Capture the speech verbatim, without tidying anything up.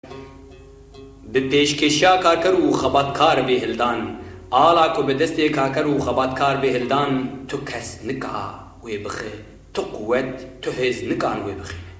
به پیشکشیا کارکر و خباتکار بهلدان آلا کو به دست کارکر و خباتکار بهلدان تو کس نکا وی بخی تو قوت تو هز نکان وی بخی